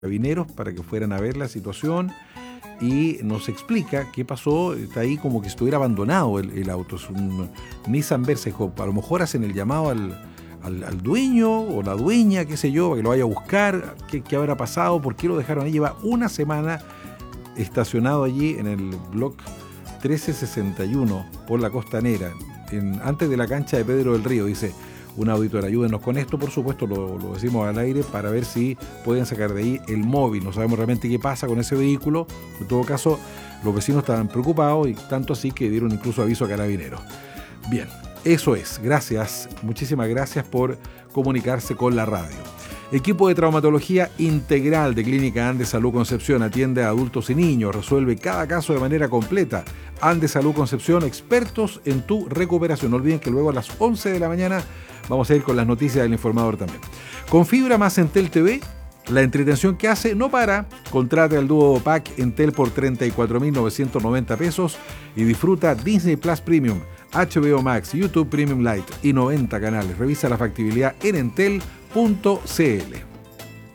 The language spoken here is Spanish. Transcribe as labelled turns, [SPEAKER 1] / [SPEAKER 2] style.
[SPEAKER 1] Carabineros para que fueran a ver la situación y nos explica qué pasó. Está ahí como que estuviera abandonado el auto. Es un Nissan Versa. A lo mejor hacen el llamado al dueño o la dueña, qué sé yo, para que lo vaya a buscar, qué habrá pasado, por qué lo dejaron ahí. Lleva una semana estacionado allí en el block 1361 por la Costanera, antes de la cancha de Pedro del Río. Dice un auditor, ayúdenos con esto, por supuesto, lo decimos al aire para ver si pueden sacar de ahí el móvil. No sabemos realmente qué pasa con ese vehículo. En todo caso, los vecinos estaban preocupados y tanto así que dieron incluso aviso a Carabineros. Bien, eso es. Gracias, muchísimas gracias por comunicarse con la radio. Equipo de traumatología integral de Clínica Andes Salud Concepción atiende a adultos y niños, resuelve cada caso de manera completa. Andes Salud Concepción, expertos en tu recuperación. No olviden que luego a las 11 de la mañana vamos a ir con las noticias del informador también. Con fibra más Entel TV, la entretención que hace no para. Contrata el dúo pack Entel por 34.990 pesos y disfruta Disney Plus Premium, HBO Max, YouTube Premium Lite y 90 canales. Revisa la factibilidad en entel.cl.